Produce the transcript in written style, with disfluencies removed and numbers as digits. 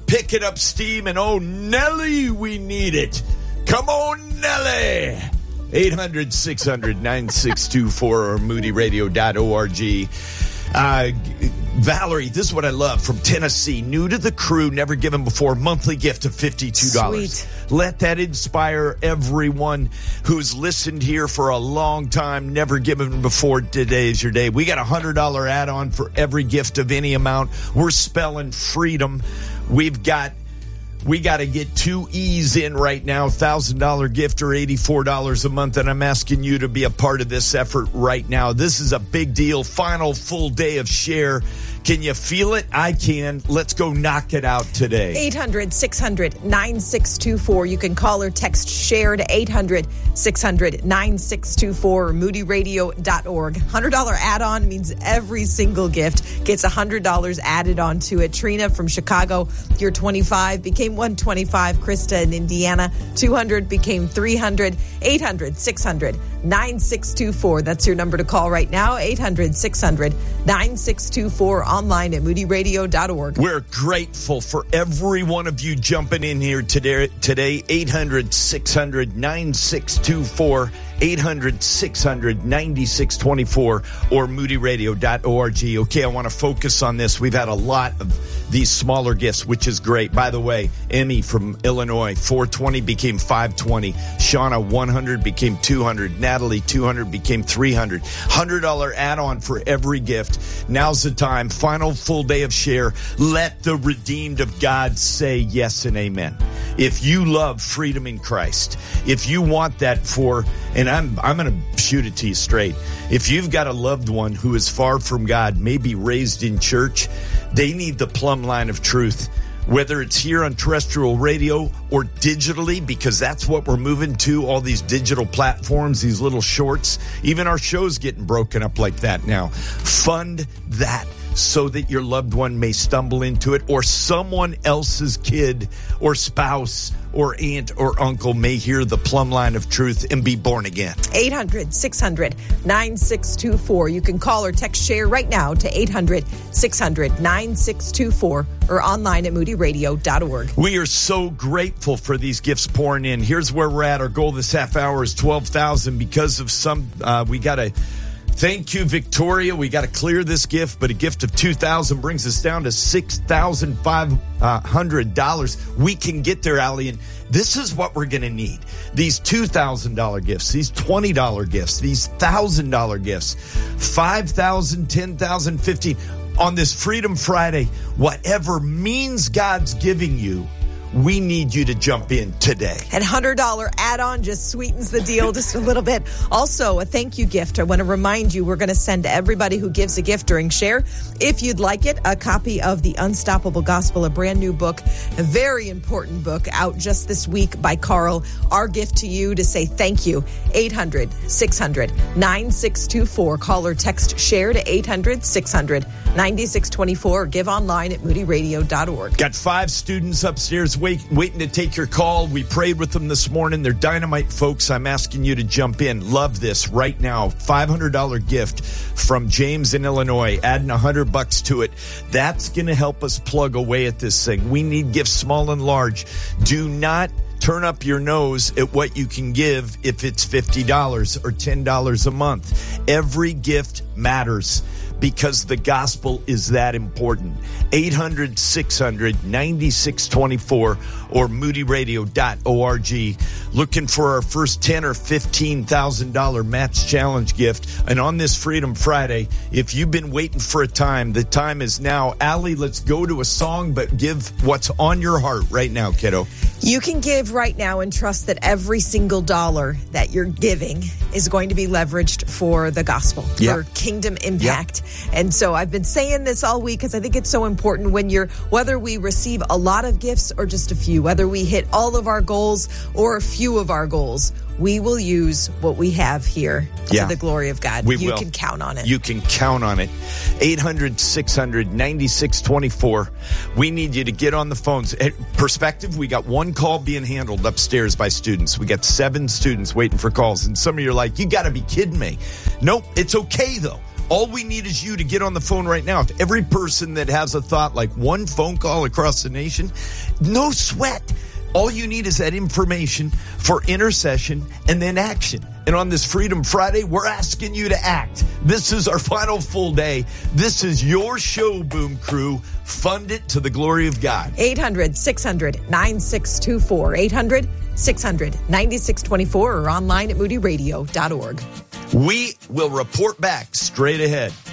picking up steam, and oh, Nelly, we need it. Come on, Nelly. 800-600-9624 or moodyradio.org. Valerie, this is what I love from Tennessee. New to the crew, never given before. Monthly gift of $52. Sweet. Let that inspire everyone who's listened here for a long time, never given before. Today is your day. We got a $100 add-on for every gift of any amount. We're spelling freedom. We got to get 2 E's in right now, $1,000 gift or $84 a month, and I'm asking you to be a part of this effort right now. This is a big deal. Final full day of Share. Can you feel it? I can. Let's go knock it out today. 800-600-9624. You can call or text Share to 800-600-9624 or moodyradio.org. $100 add-on means every single gift gets $100 added onto it. Trina from Chicago, you're 25, became 125. Krista in Indiana, 200 became 300. 800-600-9624. That's your number to call right now. 800-600-9624. Online at moodyradio.org. We're grateful for every one of you jumping in here today. 800-600-9624. 800-600-9624 or moodyradio.org. Okay, I want to focus on this. We've had a lot of these smaller gifts, which is great. By the way, Emmy from Illinois, 420 became 520. Shauna, 100 became 200. Natalie, 200 became 300. $100 add-on for every gift. Now's the time. Final full day of Share. Let the redeemed of God say yes and amen. If you love freedom in Christ, if you want that for, and I'm going to shoot it to you straight. If you've got a loved one who is far from God, maybe raised in church, they need the plumb line of truth, whether it's here on terrestrial radio or digitally, because that's what we're moving to, all these digital platforms, these little shorts. Even our show's getting broken up like that now. Fund that so that your loved one may stumble into it, or someone else's kid or spouse or aunt or uncle may hear the plumb line of truth and be born again. 800-600-9624. You can call or text Share right now to 800-600-9624 or online at moodyradio.org. We are so grateful for these gifts pouring in. Here's where we're at. Our goal this half hour is 12,000 because of some, we got to thank you, Victoria. We got to clear this gift, but a gift of $2,000 brings us down to $6,500. We can get there, Allie, and this is what we're going to need. These $2,000 gifts, these $20 gifts, these $1,000 gifts, $5,000, $10,000, $15,000. On this Freedom Friday, whatever means God's giving you, we need you to jump in today. And $100 add-on just sweetens the deal just a little bit. Also, a thank you gift. I want to remind you, we're going to send to everybody who gives a gift during Share, if you'd like it, a copy of The Unstoppable Gospel, a brand new book, a very important book out just this week by Carl. Our gift to you to say thank you. 800-600-9624. Call or text Share to 800-600-9624 or give online at moodyradio.org. Got 5 students upstairs waiting to take your call. We prayed with them this morning. They're dynamite folks. I'm asking you to jump in. Love this right now. $500 gift from James in Illinois, adding $100 to it. That's going to help us plug away at this thing. We need gifts small and large. Do not turn up your nose at what you can give if it's $50 or $10 a month. Every gift matters, because the gospel is that important. 800-600-9624 or moodyradio.org. Looking for our first $10,000 or $15,000 Match Challenge gift. And on this Freedom Friday, if you've been waiting for a time, the time is now. Allie, let's go to a song, but give what's on your heart right now, kiddo. You can give right now and trust that every single dollar that you're giving is going to be leveraged for the gospel, for kingdom impact. And so I've been saying this all week because I think it's so important when whether we receive a lot of gifts or just a few, whether we hit all of our goals or a few of our goals, we will use what we have here to the glory of God. You can count on it. You can count on it. 800-600-9624. We need you to get on the phones. Perspective, we got one call being handled upstairs by students. We got 7 students waiting for calls. And some of you are like, you got to be kidding me. Nope, it's okay, though. All we need is you to get on the phone right now. If every person that has a thought, like one phone call across the nation, no sweat. All you need is that information for intercession and then action. And on this Freedom Friday, we're asking you to act. This is our final full day. This is your show, Boom Crew. Fund it to the glory of God. 800-600-9624. 800-600-9624 or online at moodyradio.org. We will report back straight ahead.